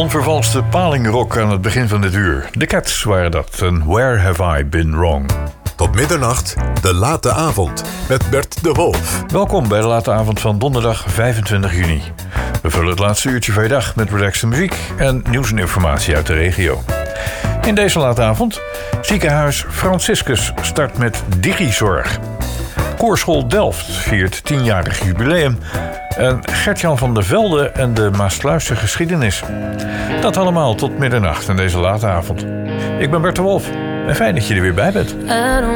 Onvervalste palingrock aan het begin van dit uur. De Cats waren dat en Where Have I Been Wrong? Tot middernacht, de late avond met Bert de Wolf. Welkom bij de late avond van donderdag 25 juni. We vullen het laatste uurtje van je dag met relaxte muziek en nieuws en informatie uit de regio. In deze late avond, ziekenhuis Franciscus start met digizorg. Koorschool Delft viert 10-jarig jubileum. En Gert-Jan van der Velde en de Maasluister geschiedenis. Dat allemaal tot middernacht in deze late avond. Ik ben Bert de Wolf en fijn dat je er weer bij bent.